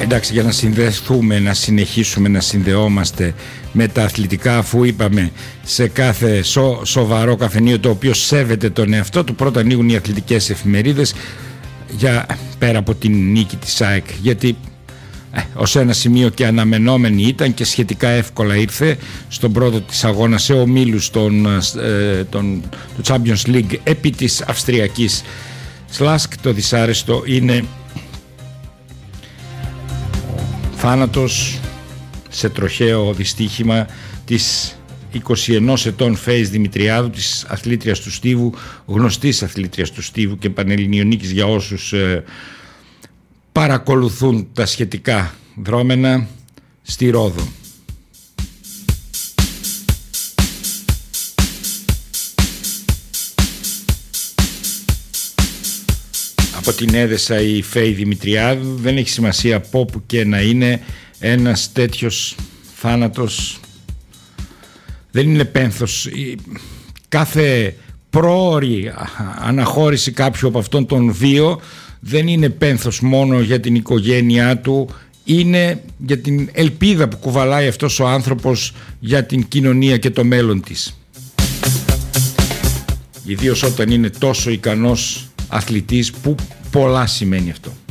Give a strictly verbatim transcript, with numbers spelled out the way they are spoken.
εντάξει, για να συνδεθούμε, να συνεχίσουμε να συνδεόμαστε με τα αθλητικά, αφού είπαμε σε κάθε σο, σοβαρό καφενείο το οποίο σέβεται τον εαυτό του, πρώτα ανοίγουν οι αθλητικές εφημερίδες, για, πέρα από την νίκη της ΑΕΚ, γιατί ε, ως ένα σημείο και αναμενόμενη ήταν και σχετικά εύκολα ήρθε στον πρώτο της αγώνα σε ομίλους των, ε, των, του Champions League επί της Αυστριακής Σλάσκ. Το δυσάρεστο είναι θάνατος σε τροχαίο δυστύχημα της είκοσι ενός ετών Φέης Δημητριάδου, της αθλήτριας του Στίβου, γνωστής αθλήτριας του Στίβου και πανελληνιονίκης για όσους ε, παρακολουθούν τα σχετικά δρόμενα, στη Ρόδο. Από την Έδεσα η Φέη Δημητριάδου, δεν έχει σημασία από όπου και να είναι, ένας τέτοιος θάνατος δεν είναι πένθος. Κάθε πρόωρη αναχώρηση κάποιου από αυτόν τον βίο δεν είναι πένθος μόνο για την οικογένειά του, είναι για την ελπίδα που κουβαλάει αυτός ο άνθρωπος για την κοινωνία και το μέλλον της, ιδίως όταν είναι τόσο ικανός αθλητής, που πολλά σημαίνει αυτό.